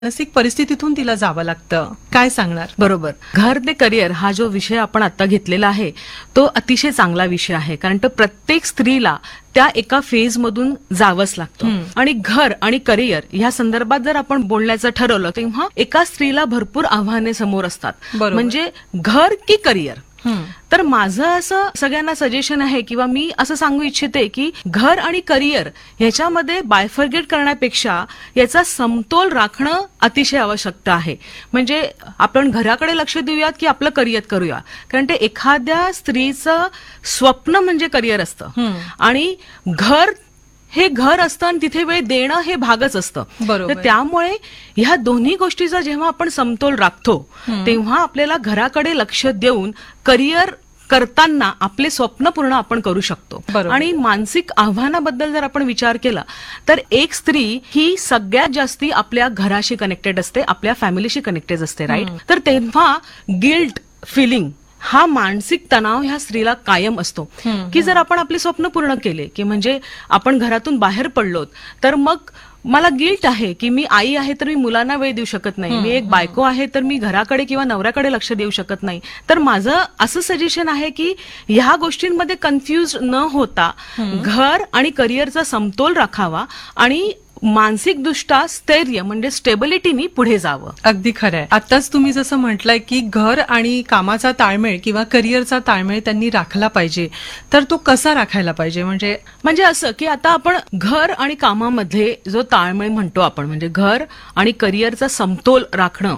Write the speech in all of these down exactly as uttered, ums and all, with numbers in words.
मानसिक परिस्थितीतून तिला जावं लागतं. काय सांगणार? बरोबर. घर ते करिअर हा जो विषय आपण आता घेतलेला आहे तो अतिशय चांगला विषय आहे, कारण तो प्रत्येक स्त्रीला त्या एका फेज मधून जावंच लागतं. आणि घर आणि करिअर ह्या संदर्भात जर आपण बोलण्याचं ठरवलं तेव्हा एका स्त्रीला भरपूर आव्हाने समोर असतात. बरोबर. म्हणजे घर की करिअर. तर माझं असं सगळ्यांना सजेशन आहे किंवा मी असं सांगू इच्छिते की घर आणि करिअर ह्याच्यामध्ये बायफर्गेट करण्यापेक्षा याचा समतोल राखणं अतिशय आवश्यक आहे. म्हणजे आपण घराकडे लक्ष देऊयात की आपलं करिअर करूया, कारण ते एखाद्या स्त्रीचं स्वप्न म्हणजे करिअर असतं आणि घर हे घर असतं आणि तिथे वेळ देणं हे भागच असतं. बरोबर. तर त्यामुळे ह्या दोन्ही गोष्टीचा जेव्हा आपण समतोल राखतो तेव्हा आपल्याला घराकडे लक्ष देऊन करिअर करताना आपले स्वप्न पूर्ण आपण करू शकतो. बरोबर. आणि मानसिक आव्हानाबद्दल जर आपण विचार केला तर एक स्त्री ही सगळ्यात जास्ती आपल्या घराशी कनेक्टेड असते, आपल्या फॅमिलीशी कनेक्टेड असते, राईट. तर तेव्हा गिल्ट फिलिंग हा मानसिक तणाव ह्या स्त्रीला कायम असतो की जर आपण आपले स्वप्न पूर्ण केले की म्हणजे आपण घरातून बाहेर पडलो तर मग मला गिल्ट आहे की मी आई आहे तर मी मुलांना वेळ देऊ शकत नाही, मी एक बायको आहे तर मी घराकडे किंवा नवऱ्याकडे लक्ष देऊ शकत नाही. तर माझं असं सजेशन आहे की ह्या गोष्टींमध्ये कन्फ्युज न होता घर आणि करिअरचा समतोल राखावा आणि मानसिक दृष्ट्या स्थैर्य म्हणजे स्टेबिलिटीनी पुढे जावं. अगदी खरंय. आताच तुम्ही जसं म्हटलंय की घर आणि कामाचा ताळमेळ किंवा करिअरचा ताळमेळ त्यांनी राखला पाहिजे, तर तो कसा राखायला पाहिजे? म्हणजे म्हणजे असं की आता आपण घर आणि कामामध्ये जो ताळमेळ म्हणतो आपण, म्हणजे घर आणि करिअरचा समतोल राखणं,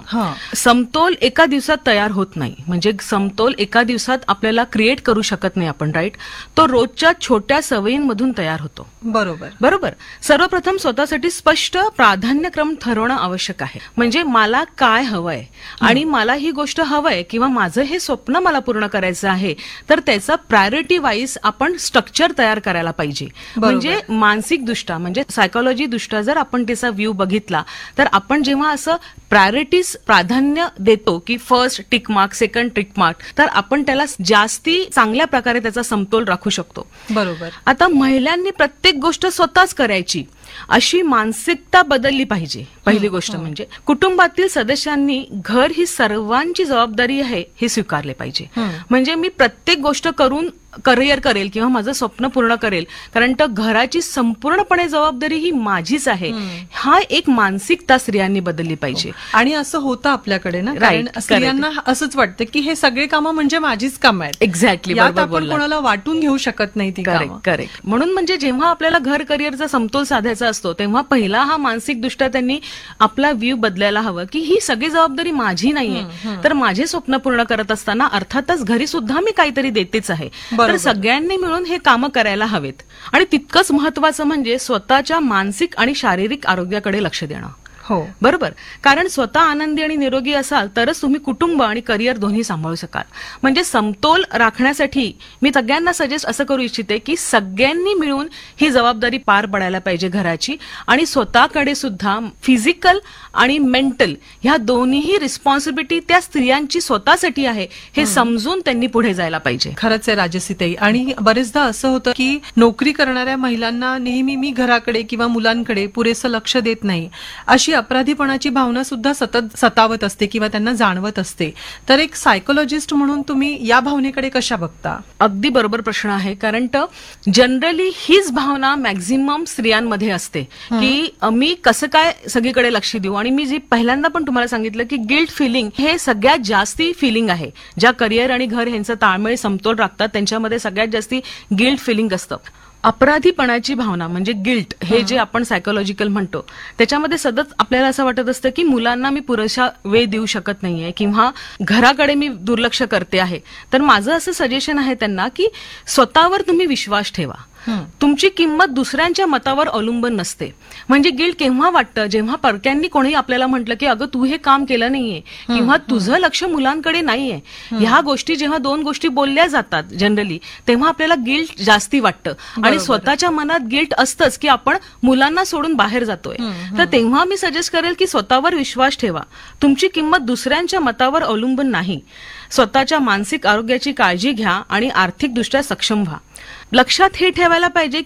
समतोल एका दिवसात तयार होत नाही. म्हणजे समतोल एका दिवसात आपल्याला क्रिएट करू शकत नाही आपण, राईट. तो रोजच्या छोट्या सवयींमधून तयार होतो. बरोबर बरोबर. सर्वप्रथम स्वतःसाठी स्पष्ट प्राधान्यक्रम ठरवणं आवश्यक आहे. म्हणजे मला काय हवंय आणि मला ही गोष्ट हवंय किंवा माझं हे स्वप्न मला पूर्ण करायचं आहे, तर त्याचा प्रायोरिटी वाईज आपण स्ट्रक्चर तयार करायला पाहिजे. म्हणजे मानसिक दृष्ट्या म्हणजे सायकोलॉजी दृष्ट्या जर आपण त्याचा व्ह्यू बघितला तर आपण जेव्हा असं प्रायोरिटीज प्राधान्य देतो की first tick mark, second tick mark, तर आपण त्याला जास्ती चांगल्या प्रकारे त्याचा समतोल राखू शकतो. बरोबर. आता महिलांनी प्रत्येक गोष्ट स्वतःच करायची अशी मानसिकता बदलली पाहिजे. पहिली गोष्ट म्हणजे कुटुंबातील सदस्यांनी घर ही सर्वांची जबाबदारी आहे हे स्वीकारले पाहिजे. म्हणजे मी प्रत्येक गोष्ट करून करिअर करेल किंवा माझं स्वप्न पूर्ण करेल, कारण तर घराची संपूर्णपणे जबाबदारी ही माझीच आहे, हा एक मानसिकता स्त्रियांनी बदलली पाहिजे. आणि असं होतं आपल्याकडे ना, कारण स्त्रियांना असंच वाटतं की हे सगळे कामं म्हणजे माझीच कामं आहेत. एक्झॅक्टली. आपण कोणाला वाटून घेऊ शकत नाही ती कामं. करेक्ट. म्हणून म्हणजे जेव्हा आपल्याला घर करिअरचा समतोल साधायचा असतो तेव्हा पहिला हा मानसिक दृष्ट्या त्यांनी आपला व्ह्यू बदलायला हवं की ही सगळी जबाबदारी माझी नाहीये, तर माझे स्वप्न पूर्ण करत असताना अर्थातच घरी सुद्धा मी काहीतरी देतेच आहे. तर सगळ्यांनी मिळून हे कामं करायला हवेत. आणि तितकंच महत्वाचं म्हणजे स्वतःच्या मानसिक आणि शारीरिक आरोग्याकडे लक्ष देणं. हो, बरोबर. कारण स्वतः आनंदी आणि निरोगी असाल तरच तुम्ही कुटुंब आणि करिअर दोन्ही सांभाळू शकाल. म्हणजे समतोल राखण्यासाठी मी सगळ्यांना सजेस्ट असं करू इच्छिते की सगळ्यांनी मिळून ही जबाबदारी पार पडायला पाहिजे घराची, आणि स्वतःकडे सुद्धा फिजिकल आणि मेंटल ह्या दोन्हीही रिस्पॉन्सिबिलिटी त्या स्त्रियांची स्वतःसाठी आहे हे समजून त्यांनी पुढे जायला पाहिजे. खरंच आहे राजसीताई. आणि बरेचदा असं होतं की नोकरी करणाऱ्या महिलांना नेहमी मी घराकडे किंवा मुलांकडे पुरेसं लक्ष देत नाही अशी अपराधीपणाची भावना सुद्धा सतत सतावत असते किंवा त्यांना जाणवत असते. तर एक सायकोलॉजिस्ट म्हणून तुम्ही या भावनेकडे कशा बघता? अगदी बरोबर प्रश्न आहे. कारण जनरली हीच भावना मॅक्झिमम स्त्रियांमध्ये असते की मी कसं काय सगळीकडे लक्ष देऊ. आणि मी जी पहिल्यांदा पण तुम्हाला सांगितलं की गिल्ट फिलिंग हे सगळ्यात जास्ती फिलिंग आहे. ज्या करिअर आणि घर यांचं ताळमेळ समतोल राखतात त्यांच्यामध्ये सगळ्यात जास्ती गिल्ट फिलिंग असतं. अपराधीपणाची भावना म्हणजे गिल्ट हे जे आपण सायकोलॉजिकल म्हणतो त्याच्यामध्ये सतत आपल्याला असं वाटत असतं की मुलांना मी पुरेसा वेळ देऊ शकत नाहीये किंवा घराकडे मी दुर्लक्ष करते आहे. तर माझं असं सजेशन आहे त्यांना की स्वतःवर तुम्ही विश्वास ठेवा. तुमची किंमत दुसऱ्यांच्या मतावर अवलंबून नसते. म्हणजे गिल्ट केव्हा वाटतं जेव्हा परक्यांनी कोणी आपल्याला म्हटलं की अगं तू हे काम केलं नाहीये किंवा तुझं लक्ष मुलांकडे नाहीये. ह्या गोष्टी जेव्हा दोन गोष्टी बोलल्या जातात जनरली तेव्हा आपल्याला गिल्ट जास्ती वाटतं आणि स्वतःच्या मनात गिल्ट असतंच की आपण मुलांना सोडून बाहेर जातोय. तर तेव्हा मी सजेस्ट करेल की स्वतःवर विश्वास ठेवा. तुमची किंमत दुसऱ्यांच्या मतावर अवलंबून नाही. स्वतःच्या मानसिक आरोग्याची काळजी घ्या आणि आर्थिकदृष्ट्या सक्षम व्हा. लक्षात हे ठेवायला पाहिजे की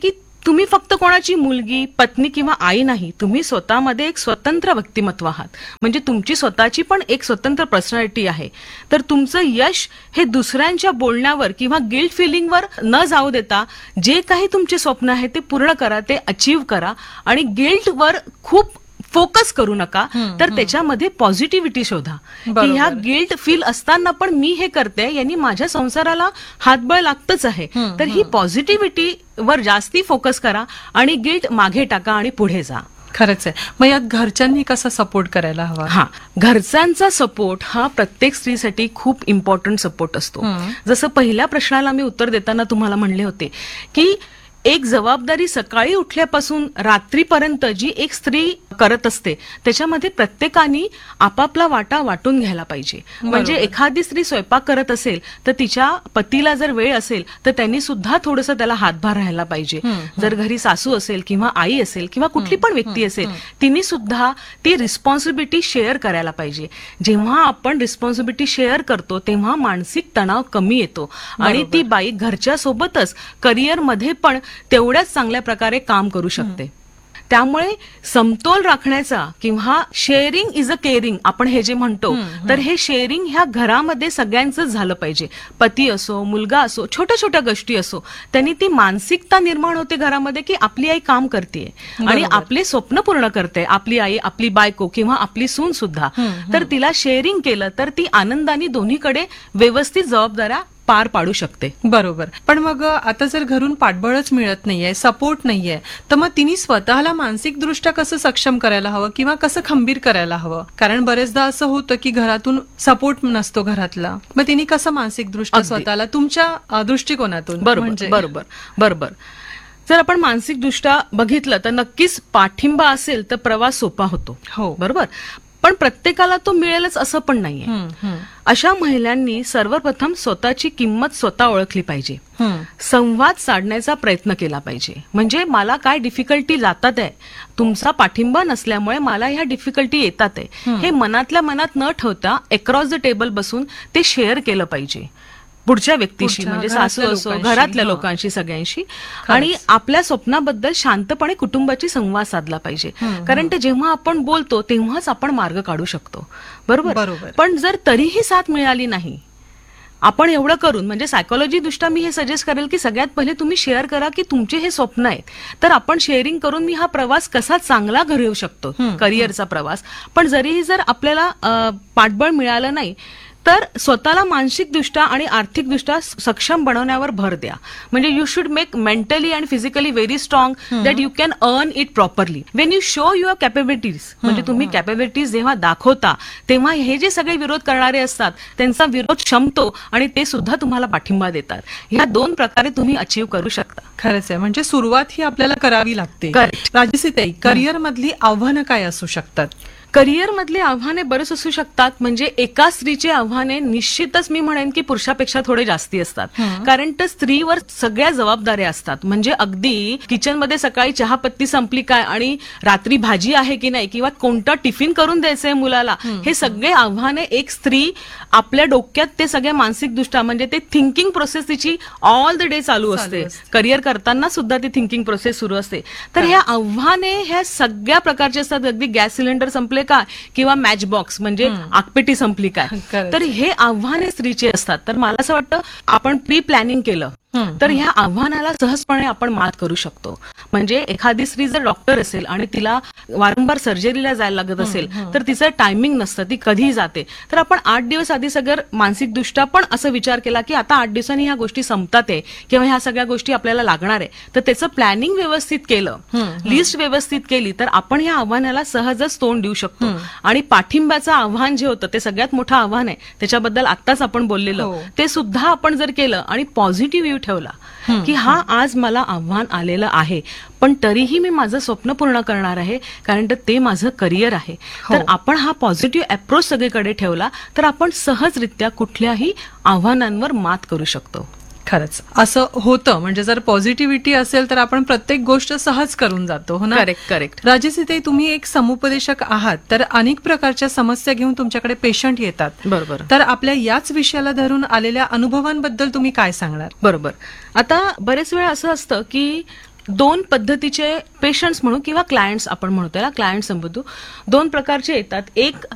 तुम्ही फक्त कोणाची मुलगी, पत्नी किंवा आई नाही, तुम्ही स्वतःमध्ये एक स्वतंत्र व्यक्तिमत्व आहात. म्हणजे तुमची स्वतःची पण एक स्वतंत्र पर्सनॅलिटी आहे. तर तुमचं यश हे दुसऱ्यांच्या बोलण्यावर किंवा गिल्ट फिलिंगवर न जाऊ देता जे काही तुमचे स्वप्न आहे ते पूर्ण करा, ते अचीव्ह करा. आणि गिल्टवर खूप फोकस करू नका, तर त्याच्यामध्ये पॉझिटिव्हिटी शोधा की ह्या गिल्ट फील असताना पण मी हे करते, यांनी माझ्या संसाराला हातबळ लागतच आहे. तर ही पॉझिटिव्हिटी वर जास्ती फोकस करा आणि गिल्ट मागे टाका आणि पुढे जा. खरंच आहे. मग यात घरच्यांनी कसा सपोर्ट करायला हवा? हा, घरच्यांचा सपोर्ट हा प्रत्येक स्त्रीसाठी खूप इम्पॉर्टंट सपोर्ट असतो. जसं पहिल्या प्रश्नाला मी उत्तर देताना तुम्हाला म्हणले होते की एक जबाबदारी सकाळी उठल्यापासून रात्रीपर्यंत जी एक स्त्री करत असते त्याच्यामध्ये प्रत्येकाने आपापला वाटा वाटून घ्यायला पाहिजे. म्हणजे एखादी स्त्री स्वयंपाक करत असेल तर तिच्या पतीला जर वेळ असेल तर त्यांनी सुद्धा थोडंसं त्याला हातभार राहायला पाहिजे. जर घरी सासू असेल किंवा आई असेल किंवा कुठली पण व्यक्ती असेल तिने सुद्धा ती रिस्पॉन्सिबिलिटी शेअर करायला पाहिजे. जेव्हा आपण रिस्पॉन्सिबिलिटी शेअर करतो तेव्हा मानसिक तणाव कमी येतो आणि ती बाई घरच्या सोबतच करिअरमध्ये पण तेवढ्याच चांगल्या प्रकारे काम करू शकते. त्यामुळे समतोल राखण्याचा किंवा शेअरिंग इज अ केअरिंग आपण हे जे म्हणतो, तर हे शेअरिंग ह्या घरामध्ये सगळ्यांचंच झालं पाहिजे. पती असो, मुलगा असो, छोट्या छोट्या गोष्टी असो, त्यांनी ती मानसिकता निर्माण होते घरामध्ये की आपली आई काम करते आणि आपले स्वप्न पूर्ण करते. आपली आई, आपली बायको किंवा आपली सून सुद्धा. तर तिला शेअरिंग केलं तर ती आनंदाने दोन्हीकडे व्यवस्थित जबाबदाऱ्या पार पाडू शकते. बरोबर. पण मग आता जर घरून पाठबळच मिळत नाहीये, सपोर्ट नाहीये, तर मग तिने स्वतःला मानसिक दृष्ट्या कसं सक्षम करायला हवं किंवा कसं खंबीर करायला हवं? कारण बरेचदा असं होतं की घरातून सपोर्ट नसतो घरातला, मग तिने कसं मानसिक दृष्ट्या स्वतःला तुमच्या दृष्टिकोनातून? बरोबर बरोबर बरोबर जर आपण मानसिक दृष्ट्या बघितलं तर नक्कीच पाठिंबा असेल तर प्रवास सोपा होतो. हो, बरोबर. पण प्रत्येकाला तो मिळेलच असं पण नाहीये. अशा महिलांनी सर्वप्रथम स्वतःची किंमत स्वतः ओळखली पाहिजे. संवाद साधण्याचा प्रयत्न केला पाहिजे. म्हणजे मला काय डिफिकल्टी जातात आहे, तुमचा पाठिंबा नसल्यामुळे मला ह्या डिफिकल्टी येतात आहे, हे मनातल्या मनात न ठेवता अक्रॉस द टेबल बसून ते शेअर केलं पाहिजे पुढच्या व्यक्तीशी, म्हणजे सासू असो, घरातल्या लोकांशी, सगळ्यांशी. आणि आपल्या स्वप्नाबद्दल शांतपणे कुटुंबाची संवाद साधला पाहिजे. कारण ते जेव्हा आपण बोलतो तेव्हाच आपण मार्ग काढू शकतो. बरोबर. पण जर तरीही साथ मिळाली नाही, आपण एवढं करून, म्हणजे सायकोलॉजी दृष्ट्या मी हे सजेस्ट करेल की सगळ्यात पहिले तुम्ही शेअर करा की तुमचे हे स्वप्न आहेत, तर आपण शेअरिंग करून मी हा प्रवास कसा चांगला घडवू शकतो, करिअरचा प्रवास. पण जरीही जर आपल्याला पाठबळ मिळालं नाही तर स्वतःला मानसिकदृष्ट्या आणि आर्थिकदृष्ट्या सक्षम बनवण्यावर भर द्या. म्हणजे you should make mentally and physically very strong that you can earn it properly. Wien you show your capabilities, म्हणजे तुम्ही कॅपेबिलिटीज जेव्हा दाखवता तेव्हा हे जे सगळे विरोध करणारे असतात त्यांचा विरोध शमतो आणि ते सुद्धा तुम्हाला पाठिंबा देतात. ह्या दोन प्रकारे तुम्ही अचीव्ह करू शकता. खरंच आहे. म्हणजे सुरुवात ही आपल्याला करावी लागते. राजसीताई, करिअर मधली आव्हानं काय असू शकतात? करिअर मधली आव्हाने बरेच असू शकतात. म्हणजे एका स्त्रीची आव्हाने निश्चितच मी म्हणेन की पुरुषापेक्षा थोडे जास्ती असतात. कारण तर स्त्रीवर सगळ्या जबाबदाऱ्या असतात. म्हणजे अगदी किचनमध्ये सकाळी चहापत्ती संपली काय आणि रात्री भाजी आहे की नाही किंवा कोणता टिफिन करून द्यायचंय मुलाला, हे सगळे आव्हाने एक स्त्री आपल्या डोक्यात ते सगळ्या मानसिकदृष्ट्या, म्हणजे ते थिंकिंग प्रोसेस तिची ऑल द डे चालू असते. करिअर करताना सुद्धा ती थिंकिंग प्रोसेस सुरू असते. तर ह्या आव्हाने ह्या सगळ्या प्रकारचे असतात. अगदी गॅस सिलेंडर संपले काय किंवा मॅच बॉक्स म्हणजे आगपेटी संपली काय, तर हे आव्हाने स्त्रीचे असतात. तर मला असं वाटतं आपण प्री प्लॅनिंग केलं तर ह्या आव्हानाला सहजपणे आपण मात करू शकतो. म्हणजे एखादी स्त्री जर डॉक्टर असेल आणि तिला वारंवार सर्जरीला जायला लागत असेल तर तिचं टायमिंग नसतं, ती कधीही जाते, तर आपण आठ दिवस आधी सगळं मानसिकदृष्ट्या पण असं विचार केला की आता आठ दिवसांनी ह्या गोष्टी संपतात आहे किंवा ह्या सगळ्या गोष्टी आपल्याला लागणार आहे, तर त्याचं प्लॅनिंग व्यवस्थित केलं, लिस्ट व्यवस्थित केली, तर आपण ह्या आव्हानाला सहजच तोंड देऊ शकतो. आणि पाठिंब्याचं आव्हान जे होतं ते सगळ्यात मोठं आव्हान आहे, त्याच्याबद्दल आत्ताच आपण बोललेलं, ते सुद्धा आपण जर केलं आणि पॉझिटिव्ह ठेवला की हा आज मला आव्हान आलेलं आहे पण तरीही मी माझं स्वप्न पूर्ण करणार आहे कारण ते माझं करिअर आहे, तर आपण हा पॉझिटिव्ह अप्रोच सगळीकडे ठेवला तर आपण सहजरित्या कुठल्याही आव्हानांवर मात करू शकतो. खरंच असं होतं. म्हणजे जर पॉझिटिव्हिटी असेल तर आपण प्रत्येक गोष्ट सहज करून जातो. हो ना? करेक्ट करेक्ट राजसीताई, तुम्ही एक समुपदेशक आहात, तर अनेक प्रकारच्या समस्या घेऊन तुमच्याकडे पेशंट येतात. बरोबर. तर आपल्या याच विषयाला धरून आलेल्या अनुभवांबद्दल तुम्ही काय सांगणार? बरोबर. आता बरेच वेळा असं असतं की दोन पद्धतीचे पेशंट्स म्हणू किंवा क्लायंट्स आपण म्हणतो, त्याला क्लायंट संबोधू, दोन प्रकारचे येतात. एक